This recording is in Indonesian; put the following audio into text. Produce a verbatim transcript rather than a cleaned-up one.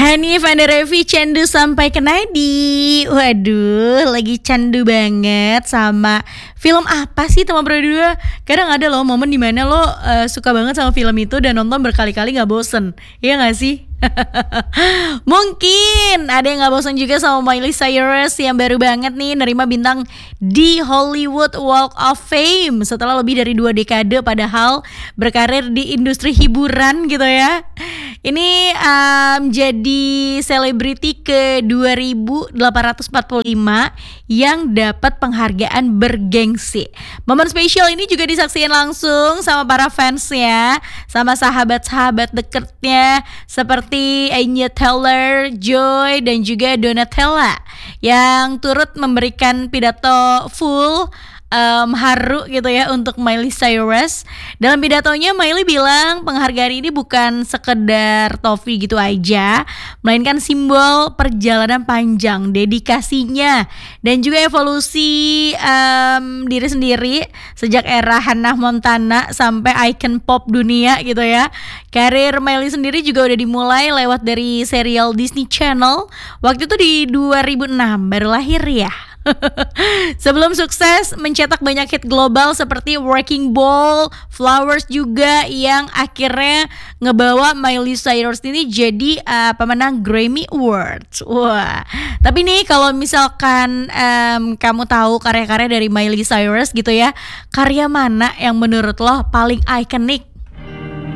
Hanif and Revi candu sampai ke nadi. Waduh, lagi candu banget sama film apa sih teman berdua? Kadang ada loh momen dimana lo uh, suka banget sama film itu dan nonton berkali-kali gak bosen. Iya gak sih? Mungkin ada yang gak bosan juga sama Miley Cyrus yang baru banget nih nerima bintang di Hollywood Walk of Fame setelah lebih dari dua dekade padahal berkarir di industri hiburan gitu ya. Ini um, jadi selebriti ke dua ribu delapan ratus empat puluh lima yang dapat penghargaan bergengsi. Momen spesial ini juga disaksikan langsung sama para fansnya, sama sahabat-sahabat deketnya seperti Anya Taylor, Joy, dan juga Donatella yang turut memberikan pidato full Um, haru gitu ya untuk Miley Cyrus. Dalam pidatonya Miley bilang penghargaan ini bukan sekedar topi gitu aja, melainkan simbol perjalanan panjang, dedikasinya dan juga evolusi um, diri sendiri sejak era Hannah Montana sampai icon pop dunia gitu ya. Karir Miley sendiri juga udah dimulai lewat dari serial Disney Channel. Waktu itu di dua ribu enam baru lahir ya. Sebelum sukses mencetak banyak hit global seperti Wrecking Ball, Flowers juga yang akhirnya ngebawa Miley Cyrus ini jadi uh, pemenang Grammy Awards. Wah, tapi nih kalau misalkan um, kamu tahu karya-karya dari Miley Cyrus gitu ya, karya mana yang menurut lo paling ikonik